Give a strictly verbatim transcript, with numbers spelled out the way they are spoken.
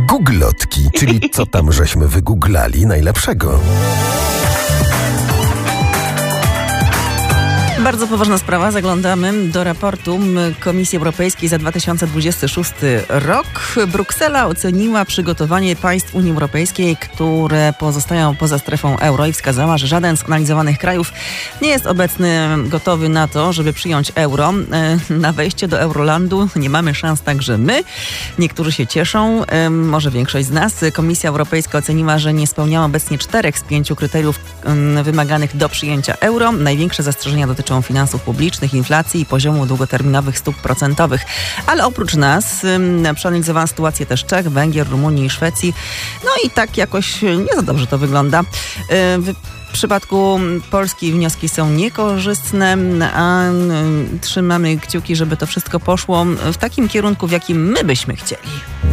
Googlotki, czyli co tam żeśmy wygooglali najlepszego. Bardzo poważna sprawa. Zaglądamy do raportu Komisji Europejskiej za dwa tysiące dwudziesty szósty rok. Bruksela oceniła przygotowanie państw Unii Europejskiej, które pozostają poza strefą euro i wskazała, że żaden z analizowanych krajów nie jest obecny gotowy na to, żeby przyjąć euro. Na wejście do Eurolandu nie mamy szans także my. Niektórzy się cieszą, może większość z nas. Komisja Europejska oceniła, że nie spełniała obecnie czterech z pięciu kryteriów wymaganych do przyjęcia euro. Największe zastrzeżenia dotyczą finansów publicznych, inflacji i poziomu długoterminowych stóp procentowych. Ale oprócz nas przeanalizowano sytuację też Czech, Węgier, Rumunii i Szwecji. No i tak jakoś nie za dobrze to wygląda. W przypadku Polski wnioski są niekorzystne, a trzymamy kciuki, żeby to wszystko poszło w takim kierunku, w jakim my byśmy chcieli.